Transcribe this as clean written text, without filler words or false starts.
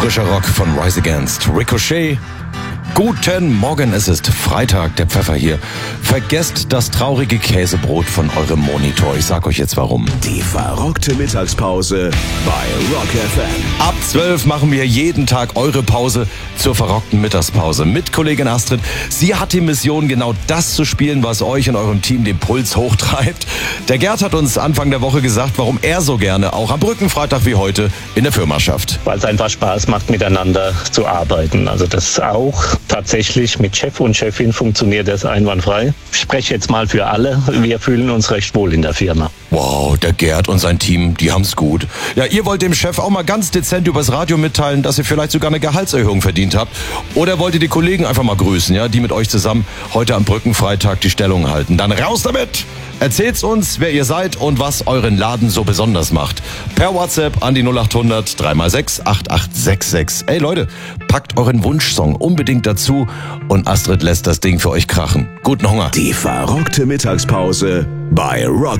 Frischer Rock von Rise Against. Ricochet. Guten Morgen, es ist Freitag, der Pfeffer hier. Vergesst das traurige Käsebrot von eurem Monitor. Ich sag euch jetzt warum. Die verrockte Mittagspause bei Rock FM. Ab 12 machen wir jeden Tag eure Pause zur verrockten Mittagspause mit Kollegin Astrid. Sie hat die Mission, genau das zu spielen, was euch und eurem Team den Puls hochtreibt. Der Gerd hat uns Anfang der Woche gesagt, warum er so gerne auch am Brückenfreitag wie heute in der Firma schafft. Weil es einfach Spaß macht, miteinander zu arbeiten. Also das auch tatsächlich mit Chef und Chefin funktioniert das einwandfrei. Ich spreche jetzt mal für alle. Wir fühlen uns recht wohl in der Firma. Wow, der Gerd und sein Team, die haben's gut. Ja, ihr wollt dem Chef auch mal ganz dezent übers Radio mitteilen, dass ihr vielleicht sogar eine Gehaltserhöhung verdient habt. Oder wollt ihr die Kollegen einfach mal grüßen, ja, die mit euch zusammen heute am Brückenfreitag die Stellung halten. Dann raus damit! Erzählt's uns, wer ihr seid und was euren Laden so besonders macht. Per WhatsApp an die 0800 3x6 8866. Ey Leute, packt euren Wunschsong unbedingt dazu und Astrid lässt das Ding für euch krachen. Guten Hunger. Die verrockte Mittagspause bei Rock